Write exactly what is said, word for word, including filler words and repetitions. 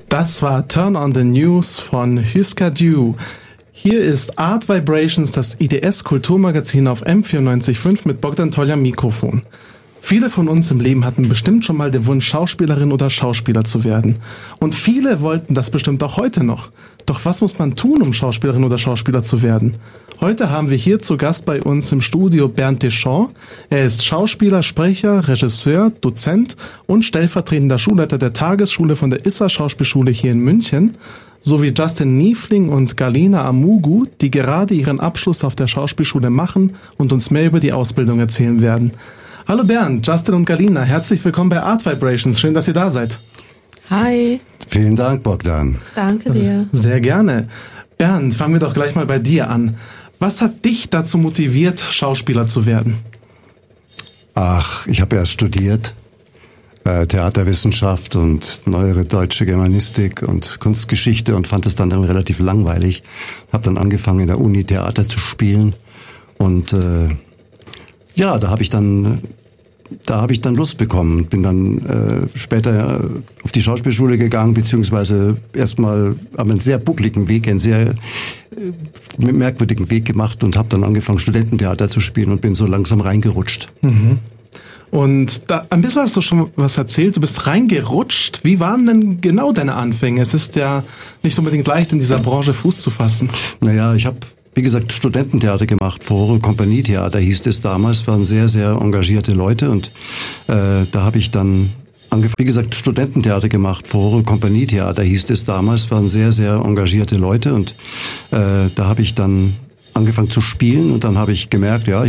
Das war Turn on the News von Husker Du. Hier ist Art Vibrations, das I D S-Kulturmagazin auf M vierundneunzig Komma fünf mit Bogdan Tolja am Mikrofon. Viele von uns im Leben hatten bestimmt schon mal den Wunsch, Schauspielerin oder Schauspieler zu werden. Und viele wollten das bestimmt auch heute noch. Doch was muss man tun, um Schauspielerin oder Schauspieler zu werden? Heute haben wir hier zu Gast bei uns im Studio Bernd Deschamps. Er ist Schauspieler, Sprecher, Regisseur, Dozent und stellvertretender Schulleiter der Tagesschule von der Issa Schauspielschule hier in München, sowie Justin Niefling und Galina Amugu, die gerade ihren Abschluss auf der Schauspielschule machen und uns mehr über die Ausbildung erzählen werden. Hallo Bernd, Justin und Galina, herzlich willkommen bei Art Vibrations. Schön, dass ihr da seid. Hi. Vielen Dank, Bogdan. Danke dir. Sehr gerne. Bernd, fangen wir doch gleich mal bei dir an. Was hat dich dazu motiviert, Schauspieler zu werden? Ach, ich habe erst studiert, äh, Theaterwissenschaft und neuere deutsche Germanistik und Kunstgeschichte und fand es dann, dann relativ langweilig. Habe dann angefangen, in der Uni Theater zu spielen und äh, ja, da habe ich dann da habe ich dann Lust bekommen. Bin dann äh, später äh, auf die Schauspielschule gegangen, beziehungsweise erstmal haben einen sehr buckligen Weg, einen sehr äh, merkwürdigen Weg gemacht und habe dann angefangen, Studententheater zu spielen und bin so langsam reingerutscht. Mhm. Und da, ein bisschen hast du schon was erzählt, du bist reingerutscht. Wie waren denn genau deine Anfänge? Es ist ja nicht unbedingt leicht, in dieser Branche Fuß zu fassen. Naja, ich habe, wie gesagt, Studententheater gemacht, Furore Kompanietheater hieß es damals, waren sehr, sehr engagierte Leute und äh, da habe ich dann angefangen, wie gesagt, Studententheater gemacht, Furore Kompanietheater hieß es damals, waren sehr, sehr engagierte Leute und äh, da habe ich dann angefangen zu spielen und dann habe ich gemerkt, ja,